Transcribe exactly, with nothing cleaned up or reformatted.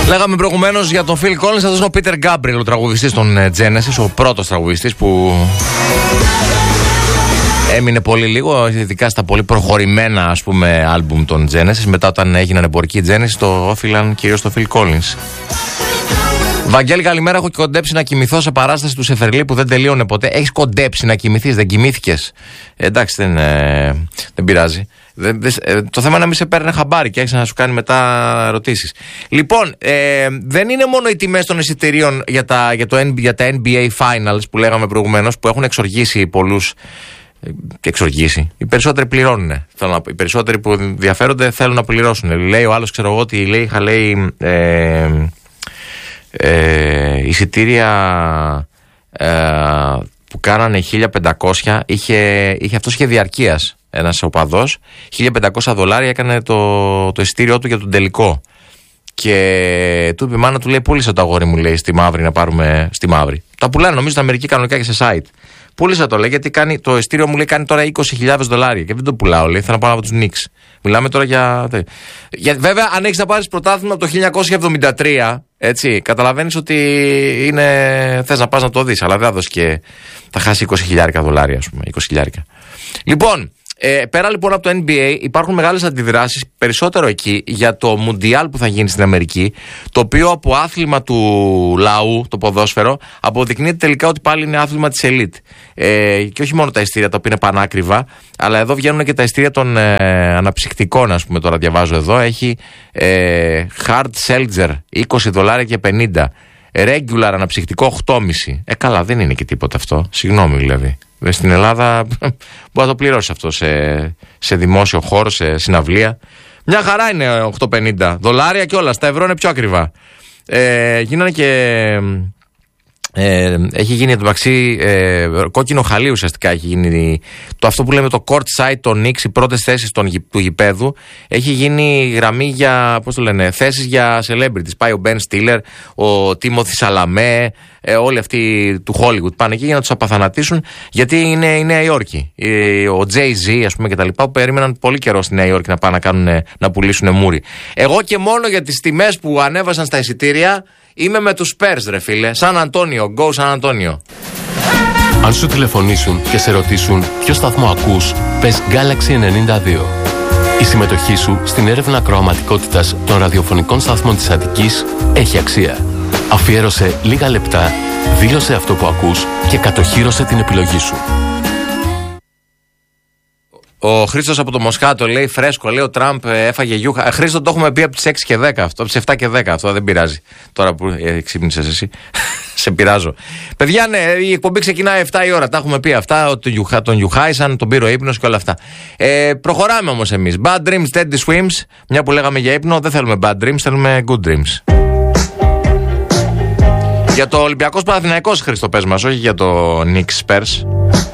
Λέγαμε προηγουμένως για τον Phil Collins, αυτός είναι ο Peter Gabriel, ο τραγουδιστής των Genesis, ο πρώτος τραγουδιστής που έμεινε πολύ λίγο, ειδικά στα πολύ προχωρημένα, ας πούμε, άλμπουμ των Genesis. Μετά, όταν έγιναν εμπορικοί Genesis, το όφυλαν κυρίως στο Phil Collins. Βαγγέλη, καλημέρα. Έχω κοντέψει να κοιμηθώ σε παράσταση του Σεφερλί που δεν τελείωνε ποτέ. Έχεις κοντέψει να κοιμηθείς, δεν κοιμήθηκες? Ε, εντάξει, δεν, ε, δεν πειράζει. Δεν, δεν, ε, το θέμα είναι να μην σε παίρνει χαμπάρι και έχεις να σου κάνει μετά ερωτήσεις. Λοιπόν, ε, δεν είναι μόνο οι τιμές των εισιτηρίων για τα, για, το, για τα N B A Finals που λέγαμε προηγουμένως, που έχουν εξοργήσει πολλούς. Και εξοργήσει. Οι περισσότεροι πληρώνουν. Οι περισσότεροι που ενδιαφέρονται θέλουν να πληρώσουν. Λέει ο άλλος, ξέρω εγώ, ότι λέει, είχα λέει. Ε, Ε, εισιτήρια ε, που κάνανε χίλια πεντακόσια, είχε, είχε αυτός είχε διαρκείας ένας οπαδός, χίλια πεντακόσια δολάρια έκανε το, το εισιτήριό του για τον τελικό. Και του είπε η μάνα του, λέει, πούλησα το αγόρι μου, λέει, στη μαύρη, να πάρουμε στη μαύρη. Τα πουλάνε νομίζω στην Αμερική κανονικά και σε site. Πούλησα το, λέει, γιατί κάνει, το εισιτήριο μου, λέει, κάνει τώρα είκοσι χιλιάδες δολάρια και δεν το πουλάω, λέει, θέλω να πάω από τους Knicks. Μιλάμε τώρα για... για... Βέβαια, αν έχεις να πάρεις πρωτάθλημα από το χίλια εννιακόσια εβδομήντα τρία, έτσι, καταλαβαίνεις ότι είναι... θες να πας να το δεις, αλλά δεν θα δώσει και... θα χάσει είκοσι χιλιάδες δολάρια, ας πούμε, είκοσι χιλιάδες. Λοιπόν, ε, πέρα λοιπόν από το N B A υπάρχουν μεγάλες αντιδράσεις, περισσότερο εκεί, για το Μουντιάλ που θα γίνει στην Αμερική, το οποίο από άθλημα του λαού, το ποδόσφαιρο, αποδεικνύεται τελικά ότι πάλι είναι άθλημα της ελίτ. Ε, και όχι μόνο τα ειστήρια τα οποία είναι πανάκριβα, αλλά εδώ βγαίνουν και τα ειστήρια των ε, αναψυκτικών, ας πούμε, τώρα διαβάζω εδώ. Έχει ε, Hard Seltzer είκοσι δολάρια και πενήντα. Regular αναψυκτικό οκτώ κόμμα πέντε. Ε, καλά, δεν είναι και τίποτα αυτό. Συγγνώμη δηλαδή. Στην Ελλάδα μπορεί να το πληρώσει αυτό σε, σε δημόσιο χώρο, σε συναυλία. Μια χαρά είναι οκτώ πενήντα δολάρια και όλα. Στα ευρώ είναι πιο ακριβά. Ε, γίνανε και... Ε, έχει γίνει εντωμεταξύ ε, κόκκινο χαλί, ουσιαστικά έχει γίνει το αυτό που λέμε το court side των Knicks, οι πρώτες θέσεις των, του γηπέδου. Έχει γίνει γραμμή για, πώς το λένε, θέσεις για celebrities. Πάει ο Ben Stiller, ο Timothy Chalamet, ε, όλοι αυτοί του Hollywood πάνε εκεί για να τους απαθανατήσουν, γιατί είναι η Νέα Υόρκη. Ε, ο Jay-Z, ας πούμε, και τα λοιπά, που περίμεναν πολύ καιρό στη Νέα Υόρκη να πάνε να, κάνουν, να πουλήσουν μούρι. Εγώ και μόνο για τις τιμές που ανέβασαν στα εισιτήρια είμαι με τους Spurs, ρε φίλε. Σαν Αντώνιο, go Σαν Αντώνιο. Αν σου τηλεφωνήσουν και σε ρωτήσουν ποιο σταθμό ακούς, πες Galaxy ενενήντα δύο. Η συμμετοχή σου στην έρευνα ακροαματικότητας των ραδιοφωνικών σταθμών της Αττικής έχει αξία. Αφιέρωσε λίγα λεπτά, δήλωσε αυτό που ακούς και κατοχύρωσε την επιλογή σου. Ο Χρήστος από το Μοσχάτο λέει φρέσκο, λέει ο Τραμπ έφαγε γιούχα. Χρήστο, το έχουμε πει από τις έξι και δέκα αυτό, από τις επτά και δέκα αυτό, δεν πειράζει. Τώρα που ε, ξύπνησες εσύ, σε πειράζω. Παιδιά, ναι, η εκπομπή ξεκινάει επτά η ώρα, τα έχουμε πει αυτά, τον γιουχάισαν, τον πήρε ο ύπνος και όλα αυτά. Ε, προχωράμε όμως εμείς. Bad dreams, Teddy Swims, μια που λέγαμε για ύπνο, δεν θέλουμε bad dreams, θέλουμε good dreams. Για το Ολυμπιακός Παναθηναϊκός, Χρήστο, πες μας, όχι για το Knicks Spurs.